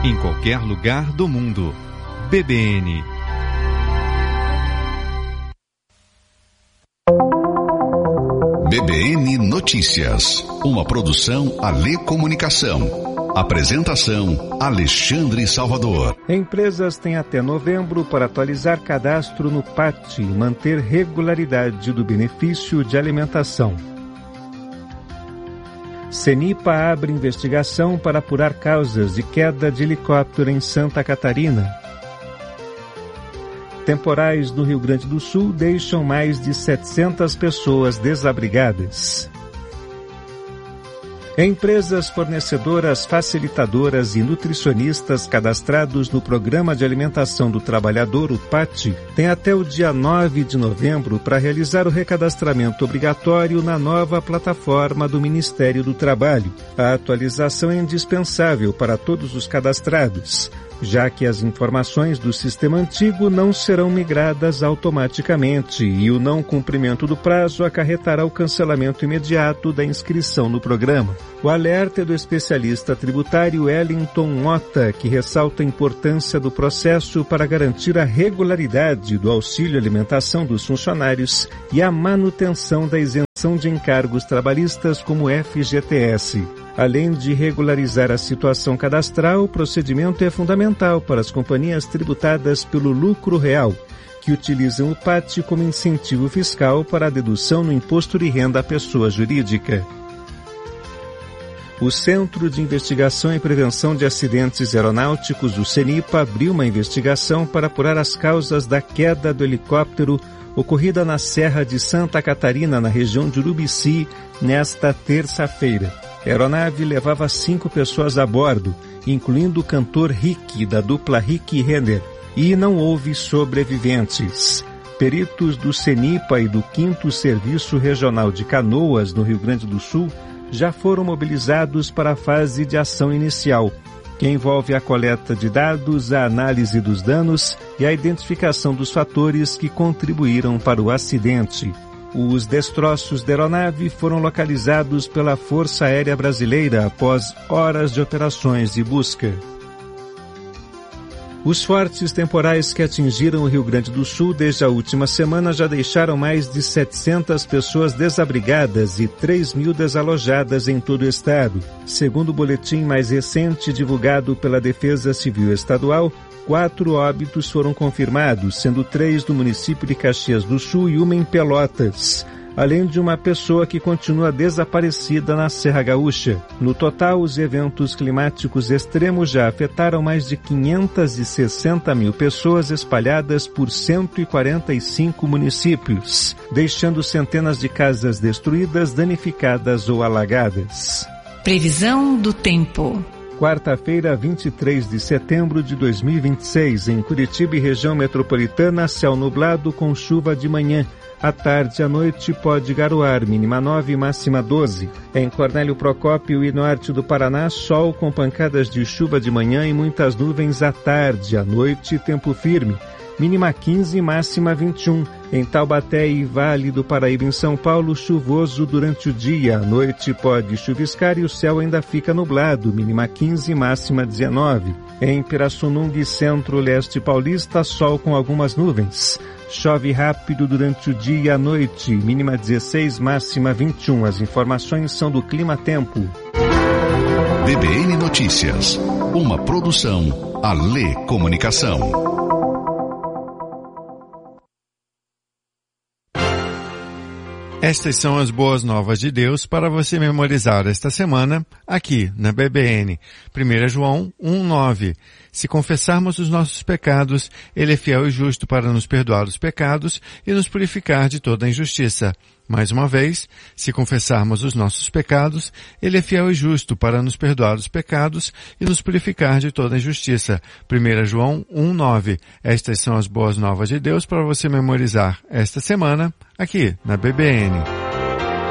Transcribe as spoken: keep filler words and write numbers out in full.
em qualquer lugar do mundo. B B N. B B N Notícias, uma produção Alê Comunicação. Apresentação Alexandre Salvador. Empresas têm até novembro para atualizar cadastro no P A T e manter regularidade do benefício de alimentação. Cenipa abre investigação para apurar causas de queda de helicóptero em Santa Catarina. Temporais no Rio Grande do Sul deixam mais de setecentas pessoas desabrigadas. Empresas fornecedoras, facilitadoras e nutricionistas cadastrados no Programa de Alimentação do Trabalhador, o P A T, têm até o dia nove de novembro para realizar o recadastramento obrigatório na nova plataforma do Ministério do Trabalho. A atualização é indispensável para todos os cadastrados, já que as informações do sistema antigo não serão migradas automaticamente e o não cumprimento do prazo acarretará o cancelamento imediato da inscrição no programa. O alerta é do especialista tributário Wellington Mota, que ressalta a importância do processo para garantir a regularidade do auxílio alimentação dos funcionários e a manutenção da isenção de encargos trabalhistas como F G T S. Além de regularizar a situação cadastral, o procedimento é fundamental para as companhias tributadas pelo lucro real, que utilizam o P A T como incentivo fiscal para a dedução no imposto de renda à pessoa jurídica. O Centro de Investigação e Prevenção de Acidentes Aeronáuticos, o Cenipa, abriu uma investigação para apurar as causas da queda do helicóptero ocorrida na Serra de Santa Catarina, na região de Urubici, nesta terça-feira. A aeronave levava cinco pessoas a bordo, incluindo o cantor Rick, da dupla Rick e Renner, e não houve sobreviventes. Peritos do Cenipa e do quinto Serviço Regional de Canoas, no Rio Grande do Sul, já foram mobilizados para a fase de ação inicial, que envolve a coleta de dados, a análise dos danos e a identificação dos fatores que contribuíram para o acidente. Os destroços da aeronave foram localizados pela Força Aérea Brasileira após horas de operações de busca. Os fortes temporais que atingiram o Rio Grande do Sul desde a última semana já deixaram mais de setecentas pessoas desabrigadas e três mil desalojadas em todo o estado. Segundo o boletim mais recente divulgado pela Defesa Civil Estadual, quatro óbitos foram confirmados, sendo três do município de Caxias do Sul e uma em Pelotas, além de uma pessoa que continua desaparecida na Serra Gaúcha. No total, os eventos climáticos extremos já afetaram mais de quinhentas e sessenta mil pessoas espalhadas por cento e quarenta e cinco municípios, deixando centenas de casas destruídas, danificadas ou alagadas. Previsão do tempo. Quarta-feira, vinte e três de setembro de dois mil e vinte e seis, em Curitiba e região metropolitana, céu nublado com chuva de manhã. À tarde e à noite pode garoar, mínima nove, máxima doze. Em Cornélio Procópio e norte do Paraná, sol com pancadas de chuva de manhã e muitas nuvens à tarde. À noite, tempo firme, mínima quinze, máxima vinte e um. Em Taubaté e Vale do Paraíba, em São Paulo, chuvoso durante o dia. À noite pode chuviscar e o céu ainda fica nublado, mínima quinze, máxima dezenove. Em Pirassununga, centro-leste paulista, sol com algumas nuvens. Chove rápido durante o dia e a noite, mínima dezesseis, máxima vinte e um. As informações são do Clima Tempo. B B N Notícias, uma produção Alê Comunicação. Estas são as boas novas de Deus para você memorizar esta semana aqui na B B N. primeiro João um, nove. Se confessarmos os nossos pecados, Ele é fiel e justo para nos perdoar os pecados e nos purificar de toda a injustiça. Mais uma vez, se confessarmos os nossos pecados, Ele é fiel e justo para nos perdoar os pecados e nos purificar de toda a injustiça. primeiro João um, nove. Estas são as boas novas de Deus para você memorizar esta semana aqui na B B N.